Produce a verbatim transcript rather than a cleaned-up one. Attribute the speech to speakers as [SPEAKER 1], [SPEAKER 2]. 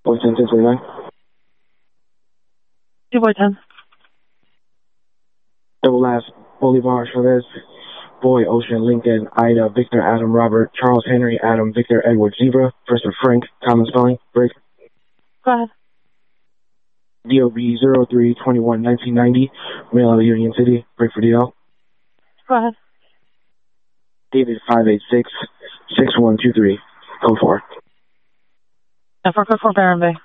[SPEAKER 1] Boy ten, ten twenty-nine.
[SPEAKER 2] Two boy ten.
[SPEAKER 1] Double last, Bolivar, Chavez, Boy, Ocean, Lincoln, Ida, Victor, Adam, Robert, Charles, Henry, Adam, Victor, Edward, Zebra, first of Frank, common spelling, break.
[SPEAKER 2] Go ahead.
[SPEAKER 1] D O B zero three twenty-one nineteen ninety, mail out of Union City, break for D L.
[SPEAKER 2] Go ahead.
[SPEAKER 1] David five eight six six one two three, code four.
[SPEAKER 2] F four, code four, Baron Bay.